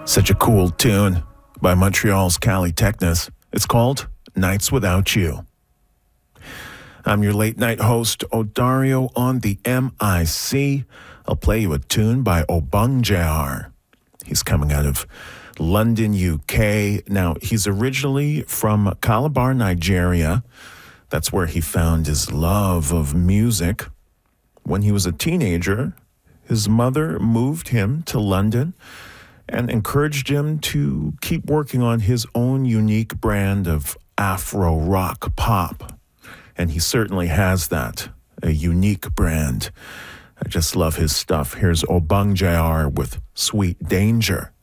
Such a cool tune by Montreal's Cali Technus. It's called Nights Without You. I'm your late night host, Odario, on the MIC. I'll play you a tune by Obang JR. He's coming out of London, UK. Now, he's originally from Calabar, Nigeria. That's where he found his love of music. When he was a teenager, his mother moved him to London and encouraged him to keep working on his own unique brand of Afro rock pop. And he certainly has that, a unique brand. I just love his stuff. Here's Obang JR with Sweet Danger.